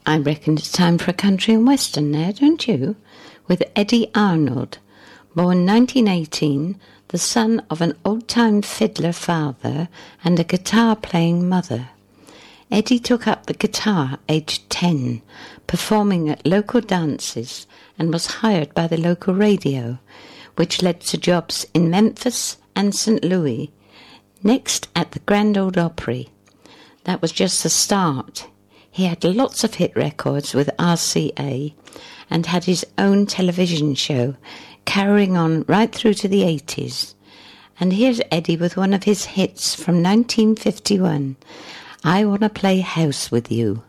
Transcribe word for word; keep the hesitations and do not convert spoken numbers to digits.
I reckon it's time for a country and western now, don't you? With Eddie Arnold, born nineteen eighteen, the son of an old-time fiddler father and a guitar-playing mother. Eddie took up the guitar aged ten, performing at local dances, and was hired by the local radio, which led to jobs in Memphis and Saint Louis, next at the Grand Ole Opry. That was just the start. He had lots of hit records with R C A and had his own television show, carrying on right through to the eighties. And here's Eddie with one of his hits from nineteen fifty-one, I Wanna Play House With You.